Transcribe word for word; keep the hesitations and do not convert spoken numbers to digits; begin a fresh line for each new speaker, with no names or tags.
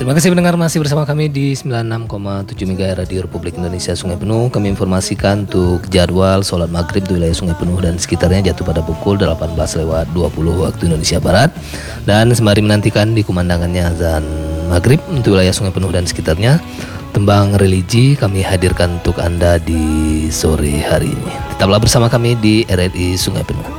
Terima kasih pendengar masih bersama kami di sembilan puluh enam koma tujuh MHz Radio Republik Indonesia Sungai Penuh. Kami informasikan untuk jadwal sholat maghrib di wilayah Sungai Penuh dan sekitarnya jatuh pada pukul delapan belas lewat dua puluh waktu Indonesia Barat. Dan sembari menantikan dikumandangkannya azan maghrib untuk wilayah Sungai Penuh dan sekitarnya, tembang religi kami hadirkan untuk Anda di sore hari ini. Tetaplah bersama kami di R R I Sungai Penuh.